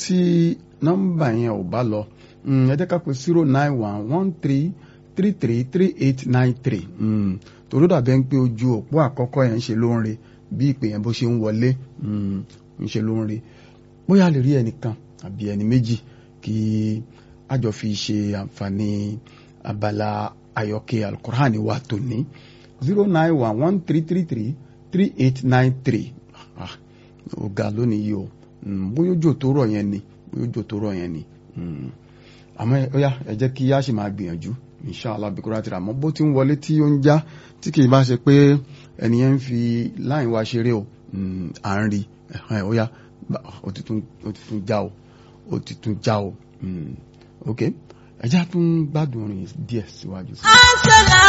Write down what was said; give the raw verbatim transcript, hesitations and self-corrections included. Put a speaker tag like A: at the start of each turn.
A: tí nọ́mbà yẹn ò bá lọ ẹ jẹ́ ká pè zero nine one one three three three three eight nine three torí dàbẹ́ ń pé ojú òpó àkọ́kọ́ yẹn ń ṣe ló ń re bí ìpè yẹn bó ṣe ń wọlé ń ṣe ló ń re bóyá lè rí ẹnìkan àbí ẹni méjì kí a jọ fi ṣe àǹfààní abala àyọkẹ́ alukur'ani wa tòní zero nine one one three three three three eight nine three ó ga lónìí yìí o bóyá ojú tó rọ̀ yẹn ni bóyá ojú tó rọ̀ yẹn ni àmọ́ ó yá ẹ jẹ́ kí a sì máa gbìyànjú inshallah bí kúrò àti àmọ́ bó ti ń wọlé tí ó ń já tí kì í bá ṣe pé ẹni yẹn ń fi láì wá ṣeré o à ń rí ó yá ó ti tún já o ó ti tún já o ok ẹ jẹ́ tún gbádùn orin díẹ̀ síwájú sí i.